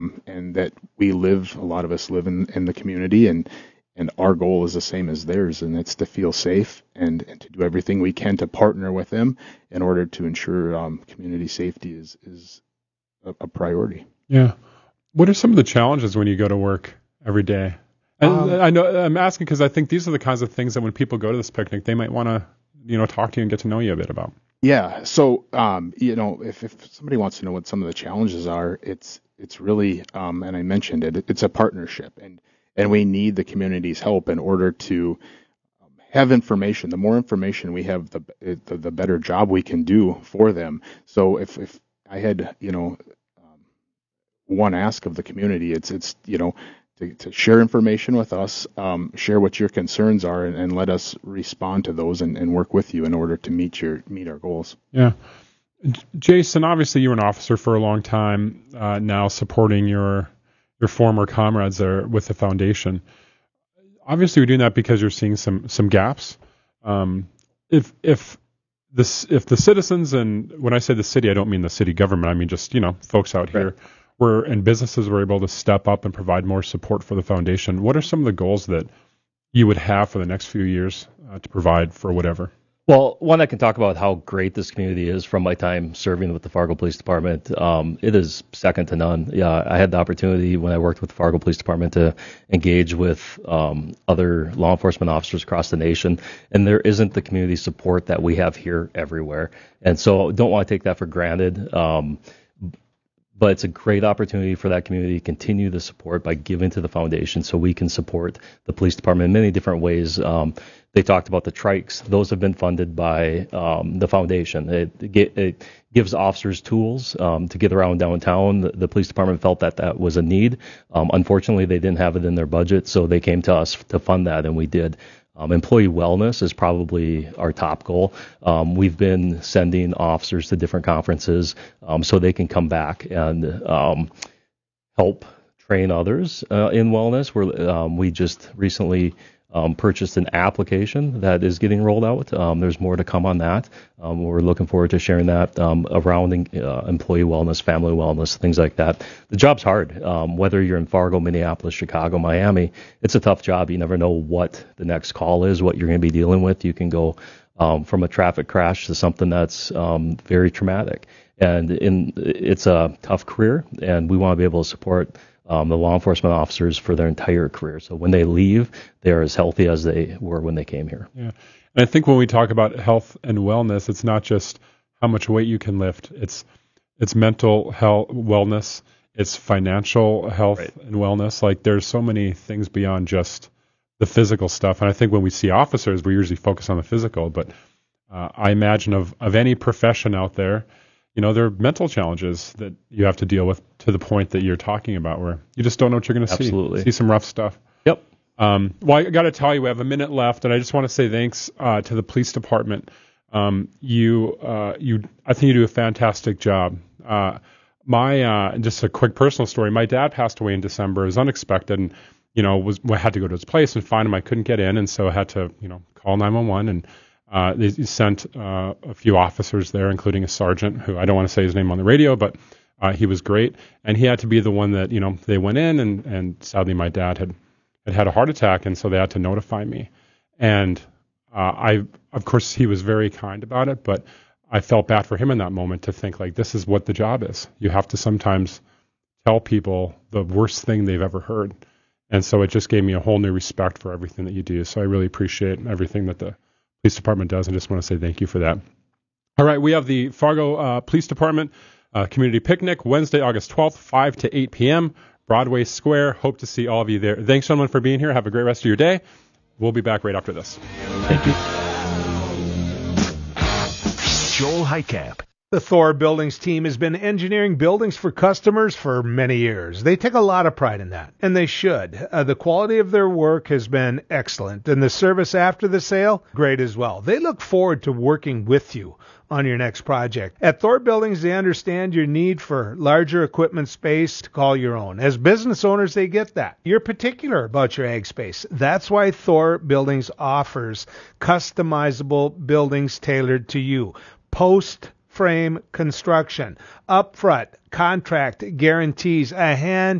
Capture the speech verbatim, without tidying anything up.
and that we live, a lot of us live in, in the community, and and our goal is the same as theirs, and it's to feel safe and, and to do everything we can to partner with them in order to ensure um, community safety is is a, a priority. Yeah. What are some of the challenges when you go to work every day? And um, I know I'm asking because I think these are the kinds of things that when people go to this picnic, they might want to, you know, talk to you and get to know you a bit about. Yeah. So, um, you know, if, if somebody wants to know what some of the challenges are, it's it's really, um, and I mentioned it, it's a partnership, and and we need the community's help in order to have information. The more information we have, the the, the better job we can do for them. So if if I had, you know, um, one ask of the community, it's it's you know. To, to share information with us, um, share what your concerns are, and, and let us respond to those and, and work with you in order to meet your meet our goals. Yeah, J- Jason, obviously you were an officer for a long time, uh, now supporting your your former comrades there with the foundation. Obviously, you're doing that because you're seeing some some gaps. Um, if if this if the citizens, and when I say the city, I don't mean the city government. I mean just you know folks out here. Right. Were, and businesses were able to step up and provide more support for the foundation. What are some of the goals that you would have for the next few years uh, to provide for whatever? Well, one, I can talk about how great this community is from my time serving with the Fargo Police Department. Um, it is second to none. Yeah, I had the opportunity when I worked with the Fargo Police Department to engage with um, other law enforcement officers across the nation, and there isn't the community support that we have here everywhere. And so don't want to take that for granted. Um, But it's a great opportunity for that community to continue the support by giving to the foundation so we can support the police department in many different ways. Um, they talked about the trikes. Those have been funded by um, the foundation. It, it, it gives officers tools um, to get around downtown. The, the police department felt that that was a need. Um, unfortunately, they didn't have it in their budget, so they came to us to fund that, and we did. Um, employee wellness is probably our top goal. Um, we've been sending officers to different conferences um, so they can come back and um, help train others uh, in wellness. We're, um, we just recently um, purchased an application that is getting rolled out. Um, there's more to come on that. Um, we're looking forward to sharing that um, around uh, employee wellness, family wellness, things like that. The job's hard. Um, whether you're in Fargo, Minneapolis, Chicago, Miami, it's a tough job. You never know what the next call is, what you're going to be dealing with. You can go um, from a traffic crash to something that's um, very traumatic. And in, it's a tough career, and we want to be able to support Um, the law enforcement officers for their entire career. So when they leave, they're as healthy as they were when they came here. Yeah. And I think when we talk about health and wellness, it's not just how much weight you can lift. It's it's mental health, wellness. It's financial health right. and wellness. Like there's so many things beyond just the physical stuff. And I think when we see officers, we usually focus on the physical. But uh, I imagine of, of any profession out there, you know, there are mental challenges that you have to deal with to the point that you're talking about where you just don't know what you're going to see. Absolutely. See some rough stuff. Yep. Um, well, I got to tell you, we have a minute left, and I just want to say thanks uh, to the police department. Um, you, uh, you, I think you do a fantastic job. Uh, my, uh, just a quick personal story. My dad passed away in December. It was unexpected, and you know, was I had to go to his place and find him. I couldn't get in, and so I had to, you know, call nine one one and. Uh, they sent uh, a few officers there, including a sergeant who I don't want to say his name on the radio, but uh, he was great. And he had to be the one that, you know, they went in and, and sadly my dad had, had had a heart attack. And so they had to notify me. And uh, I, of course, he was very kind about it, but I felt bad for him in that moment to think like, this is what the job is. You have to sometimes tell people the worst thing they've ever heard. And so it just gave me a whole new respect for everything that you do. So I really appreciate everything that the Police Department does, and just want to say thank you for that. All right, we have the Fargo uh, Police Department uh, Community Picnic, Wednesday, August twelfth, five to eight p.m., Broadway Square. Hope to see all of you there. Thanks, gentlemen, for being here. Have a great rest of your day. We'll be back right after this. Thank you. Joel Heitkamp. The Thor Buildings team has been engineering buildings for customers for many years. They take a lot of pride in that, and they should. Uh, the quality of their work has been excellent, and the service after the sale, great as well. They look forward to working with you on your next project. At Thor Buildings, they understand your need for larger equipment space to call your own. As business owners, they get that. You're particular about your ag space. That's why Thor Buildings offers customizable buildings tailored to you. Post frame construction. Upfront contract guarantees a hand